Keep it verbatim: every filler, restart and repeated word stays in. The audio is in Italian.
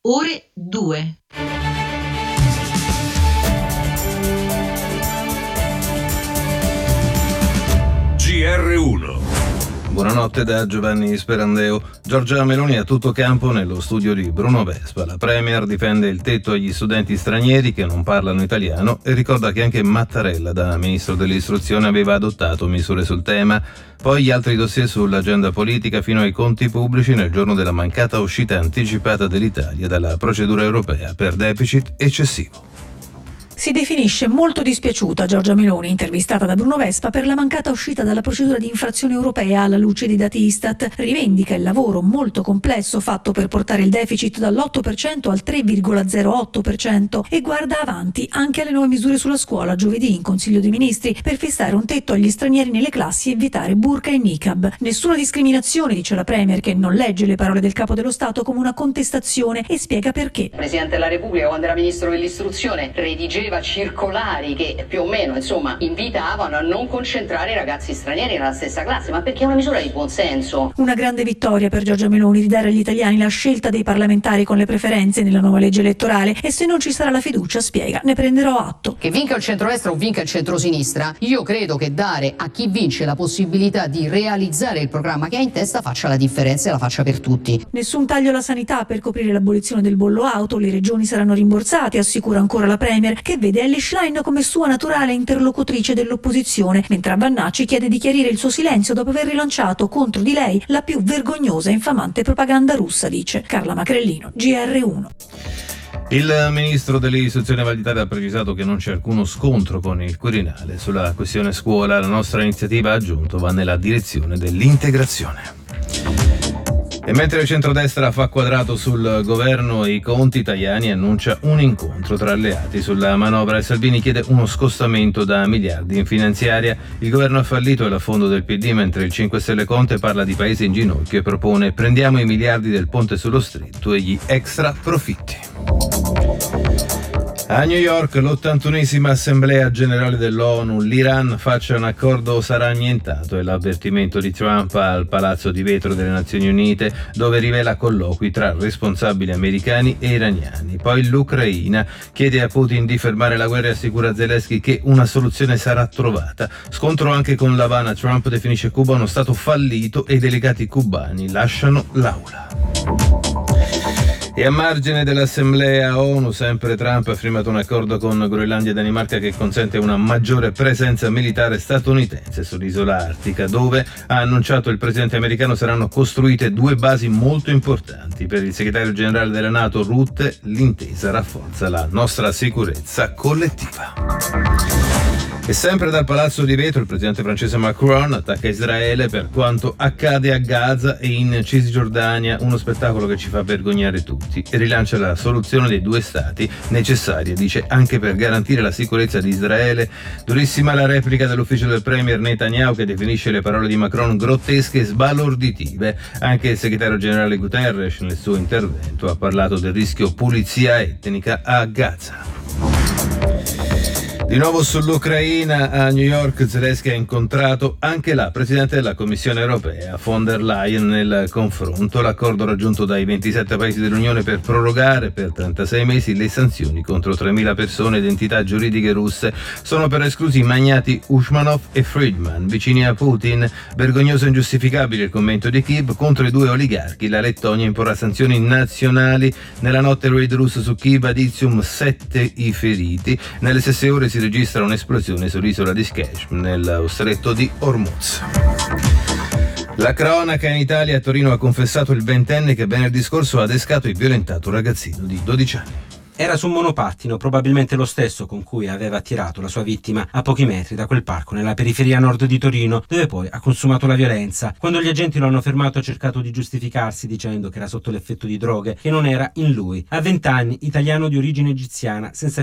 ore due. G R uno. Buonanotte da Giovanni Sperandeo. Giorgia Meloni a tutto campo nello studio di Bruno Vespa. La Premier difende il tetto agli studenti stranieri che non parlano italiano e ricorda che anche Mattarella, da ministro dell'istruzione, aveva adottato misure sul tema. Poi gli altri dossier sull'agenda politica fino ai conti pubblici nel giorno della mancata uscita anticipata dell'Italia dalla procedura europea per deficit eccessivo. Si definisce molto dispiaciuta Giorgia Meloni, intervistata da Bruno Vespa, per la mancata uscita dalla procedura di infrazione europea alla luce dei dati Istat. Rivendica il lavoro molto complesso fatto per portare il deficit dall'otto per cento al tre virgola zero otto per cento e guarda avanti anche alle nuove misure sulla scuola giovedì in Consiglio dei Ministri per fissare un tetto agli stranieri nelle classi e vietare burqa e niqab. Nessuna discriminazione, dice la Premier, che non legge le parole del Capo dello Stato come una contestazione e spiega perché. Il Presidente della Repubblica, quando era Ministro dell'Istruzione, redigeva circolari che più o meno insomma invitavano a non concentrare i ragazzi stranieri nella stessa classe, ma perché è una misura di buon senso. Una grande vittoria per Giorgia Meloni ridare agli italiani la scelta dei parlamentari con le preferenze nella nuova legge elettorale, e se non ci sarà la fiducia, spiega, ne prenderò atto. Che vinca il centrodestra o vinca il centrosinistra, io credo che dare a chi vince la possibilità di realizzare il programma che ha in testa faccia la differenza e la faccia per tutti. Nessun taglio alla sanità per coprire l'abolizione del bollo auto, le regioni saranno rimborsate, assicura ancora la Premier, che vede Elly Schlein come sua naturale interlocutrice dell'opposizione, mentre a Vannacci chiede di chiarire il suo silenzio dopo aver rilanciato contro di lei la più vergognosa e infamante propaganda russa, dice Carla Macrellino, G R uno. Il ministro dell'istruzione Valditara ha precisato che non c'è alcuno scontro con il Quirinale sulla questione scuola. La nostra iniziativa, ha aggiunto, va nella direzione dell'integrazione. E mentre il centrodestra fa quadrato sul governo e i conti, Tajani annuncia un incontro tra alleati sulla manovra e Salvini chiede uno scostamento da miliardi in finanziaria. Il governo ha fallito e l'affondo del P D, mentre il cinque Stelle Conte parla di paese in ginocchio e propone prendiamo i miliardi del ponte sullo stretto e gli extra profitti. A New York, l'ottantunesima Assemblea Generale dell'ONU, l'Iran faccia un accordo o sarà annientato, è l'avvertimento di Trump al Palazzo di Vetro delle Nazioni Unite, dove rivela colloqui tra responsabili americani e iraniani. Poi l'Ucraina chiede a Putin di fermare la guerra e assicura a Zelensky che una soluzione sarà trovata. Scontro anche con l'Havana, Trump definisce Cuba uno stato fallito e i delegati cubani lasciano l'aula. E a margine dell'Assemblea ONU, sempre Trump ha firmato un accordo con Groenlandia e Danimarca che consente una maggiore presenza militare statunitense sull'isola artica, dove, ha annunciato il presidente americano, saranno costruite due basi molto importanti. Per il segretario generale della NATO Rutte, l'intesa rafforza la nostra sicurezza collettiva. E sempre dal Palazzo di Vetro il presidente francese Macron attacca Israele per quanto accade a Gaza e in Cisgiordania, uno spettacolo che ci fa vergognare tutti, e rilancia la soluzione dei due stati necessaria, dice, anche per garantire la sicurezza di Israele. Durissima la replica dell'ufficio del premier Netanyahu, che definisce le parole di Macron grottesche e sbalorditive. Anche il segretario generale Guterres nel suo intervento ha parlato del rischio pulizia etnica a Gaza. Di nuovo sull'Ucraina, a New York Zelensky ha incontrato anche la Presidente della Commissione Europea, von der Leyen. Nel confronto, l'accordo raggiunto dai ventisette paesi dell'Unione per prorogare per trentasei mesi le sanzioni contro tremila persone ed entità giuridiche russe sono per esclusi i magnati Usmanov e Friedman, vicini a Putin. Vergognoso e ingiustificabile il commento di Kiev contro i due oligarchi. La Lettonia imporrà sanzioni nazionali. Nella notte il raid russo su Kiev, ad Izium, sette i feriti. Nelle stesse ore si registra un'esplosione sull'isola di Shkesm nel stretto di Hormuz. La cronaca in Italia. A Torino ha confessato il ventenne che venerdì scorso ha adescato e violentato un ragazzino di dodici anni. Era su un monopattino, probabilmente lo stesso con cui aveva attirato la sua vittima a pochi metri da quel parco nella periferia nord di Torino, dove poi ha consumato la violenza. Quando gli agenti lo hanno fermato ha cercato di giustificarsi dicendo che era sotto l'effetto di droghe, che non era in lui. A venti anni, italiano di origine egiziana, senza